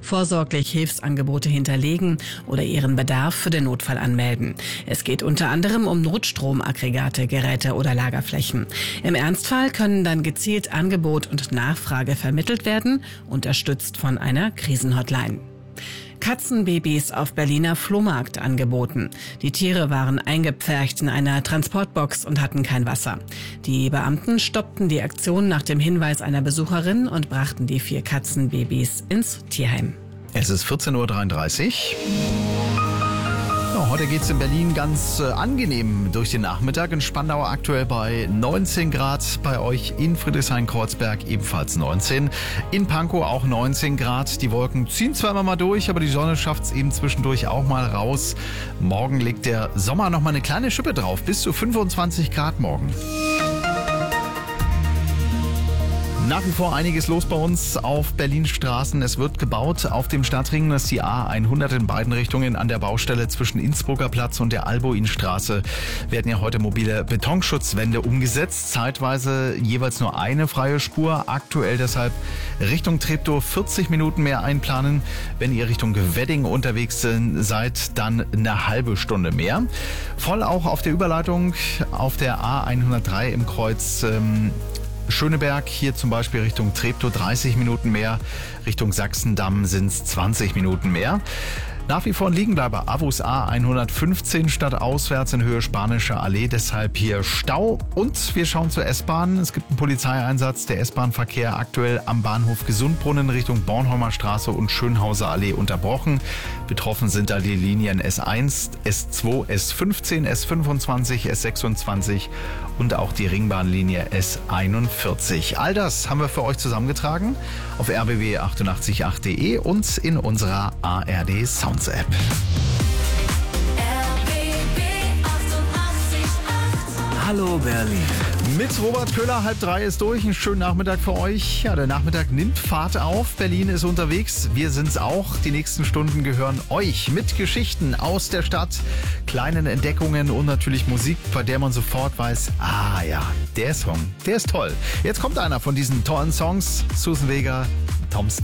vorsorglich Hilfsangebote hinterlegen oder ihren Bedarf für den Notfall anmelden. Es geht unter anderem um Notstromaggregate, Geräte oder Lagerflächen. Im Ernstfall können dann gezielt Angebot und Nachfrage vermittelt werden, unterstützt von einer Krisenhotline. Katzenbabys auf Berliner Flohmarkt angeboten. Die Tiere waren eingepfercht in einer Transportbox und hatten kein Wasser. Die Beamten stoppten die Aktion nach dem Hinweis einer Besucherin und brachten die 4 Katzenbabys ins Tierheim. Es ist 14.33 Uhr. Ja, heute geht es in Berlin ganz angenehm durch den Nachmittag. In Spandau aktuell bei 19 Grad, bei euch in Friedrichshain-Kreuzberg ebenfalls 19. In Pankow auch 19 Grad. Die Wolken ziehen zwar immer mal durch, aber die Sonne schafft es eben zwischendurch auch mal raus. Morgen legt der Sommer noch mal eine kleine Schippe drauf, bis zu 25 Grad morgen. Nach wie vor einiges los bei uns auf Berlins Straßen. Es wird gebaut auf dem Stadtring. Das ist die A100 in beiden Richtungen an der Baustelle zwischen Innsbrucker Platz und der Albuinstraße. Werden ja heute mobile Betonschutzwände umgesetzt. Zeitweise jeweils nur eine freie Spur. Aktuell deshalb Richtung Treptow 40 Minuten mehr einplanen. Wenn ihr Richtung Wedding unterwegs seid, dann eine halbe Stunde mehr. Voll auch auf der Überleitung auf der A103 im Kreuz Schöneberg, hier zum Beispiel Richtung Treptow 30 Minuten mehr, Richtung Sachsendamm sind es 20 Minuten mehr. Nach wie vor ein Liegenbleiber, Avus A115 stadtauswärts in Höhe Spanische Allee, deshalb hier Stau. Und wir schauen zur S-Bahn. Es gibt einen Polizeieinsatz. Der S-Bahn-Verkehr aktuell am Bahnhof Gesundbrunnen Richtung Bornholmer Straße und Schönhauser Allee unterbrochen. Betroffen sind da die Linien S1, S2, S15, S25, S26 und auch die Ringbahnlinie S41. All das haben wir für euch zusammengetragen auf rbb888.de und in unserer ARD Sounds App. Hallo Berlin. Mit Robert Köhler, 2:30 ist durch. Einen schönen Nachmittag für euch. Ja, der Nachmittag nimmt Fahrt auf. Berlin ist unterwegs. Wir sind's auch. Die nächsten Stunden gehören euch mit Geschichten aus der Stadt, kleinen Entdeckungen und natürlich Musik, bei der man sofort weiß, der Song, der ist toll. Jetzt kommt einer von diesen tollen Songs. Susan Vega, Tom Sky.